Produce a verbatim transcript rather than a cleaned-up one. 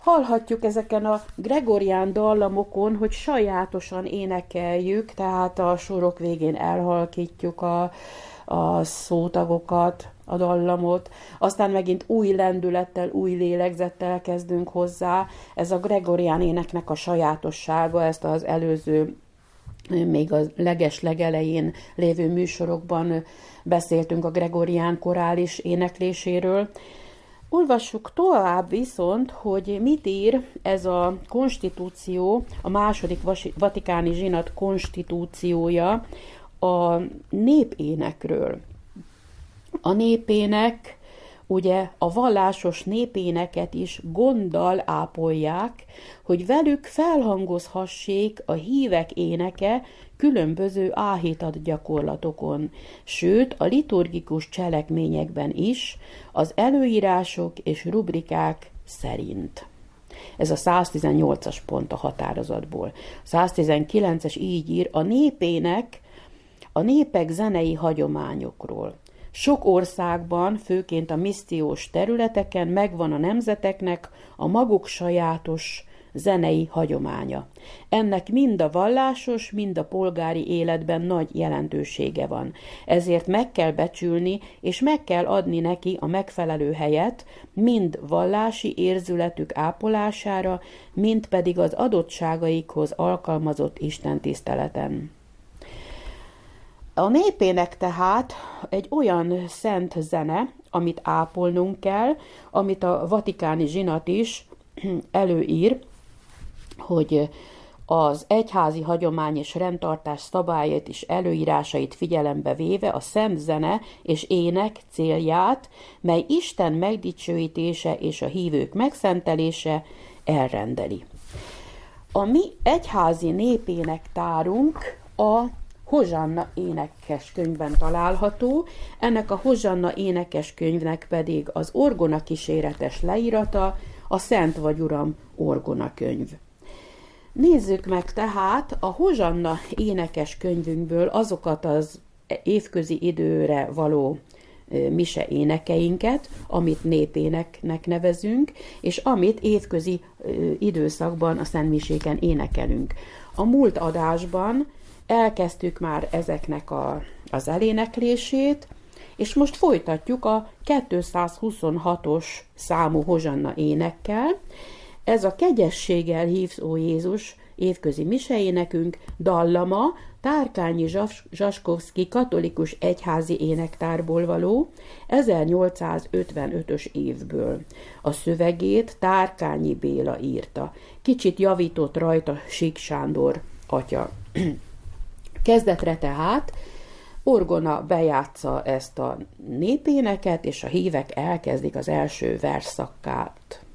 hallhatjuk ezeken a gregorián dallamokon, hogy sajátosan énekeljük, tehát a sorok végén elhalkítjuk a, a szótagokat, a dallamot, aztán megint új lendülettel, új lélegzettel kezdünk hozzá. Ez a gregorián éneknek a sajátossága, ezt az előző, még a leges legelején lévő műsorokban beszéltünk a gregorián korális énekléséről. Olvassuk tovább viszont, hogy mit ír ez a konstitúció, a második vatikáni zsinat konstitúciója a népénekről. A népének, ugye a vallásos népéneket is gonddal ápolják, hogy velük felhangozhassék a hívek éneke különböző áhítat gyakorlatokon, sőt a liturgikus cselekményekben is, az előírások és rubrikák szerint. Ez a száztizennyolcas pont a határozatból. száztizenkilences így ír: a népének a népek zenei hagyományokról. Sok országban, főként a missziós területeken megvan a nemzeteknek a maguk sajátos zenei hagyománya. Ennek mind a vallásos, mind a polgári életben nagy jelentősége van. Ezért meg kell becsülni, és meg kell adni neki a megfelelő helyet, mind vallási érzületük ápolására, mind pedig az adottságaikhoz alkalmazott istentiszteleten. A népének tehát egy olyan szent zene, amit ápolnunk kell, amit a vatikáni zsinat is előír, hogy az egyházi hagyomány és rendtartás szabályait és előírásait figyelembe véve a szent zene és ének célját, mely Isten megdicsőítése és a hívők megszentelése elrendeli. A mi egyházi népénektárunk a Hozsanna énekes könyvben található, ennek a Hozsanna énekes könyvnek pedig az orgona kíséretes leírata, a Szent vagy Uram orgona könyv. Nézzük meg tehát a Hozsanna énekes könyvünkből azokat az évközi időre való mise énekeinket, amit népéneknek nevezünk, és amit évközi időszakban a szentmiséken énekelünk. A múlt adásban elkezdtük már ezeknek a, az eléneklését, és most folytatjuk a kétszázhuszonhatos számú Hozsanna énekkel. Ez a Kegyességgel hívsz, ó Jézus évközi miseénekünk dallama Tárkányi Zsaskovszky katolikus egyházi énektárból való ezernyolcszázötvenötös évből. A szövegét Tárkányi Béla írta. Kicsit javított rajta Sík Sándor atya. Kezdetre tehát orgona bejátsza ezt a népéneket, és a hívek elkezdik az első versszakát.